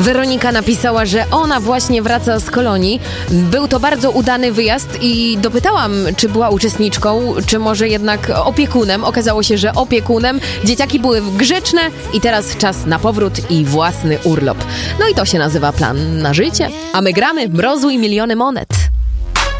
Weronika napisała, że ona właśnie wraca z kolonii. Był to bardzo udany wyjazd i dopytałam, czy była uczestniczką, czy może jednak opiekunem. Okazało się, że opiekunem. Dzieciaki były grzeczne i teraz czas na powrót i własny urlop. No i to się nazywa plan na życie. A my gramy Mrozu i miliony monet.